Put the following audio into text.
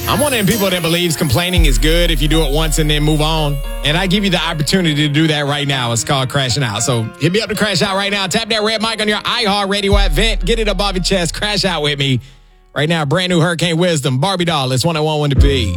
I'm one of them people that believes complaining is good if you do it once and then move on. And I give you the opportunity to do that right now. It's called crashing out. So hit me up to crash out right now. Tap that red mic on your iHeartRadio app. Vent. Get it above your chest. Crash out with me. Right now, brand new Hurricane Wisdom. Barbie Doll. It's 101.1 The Beat.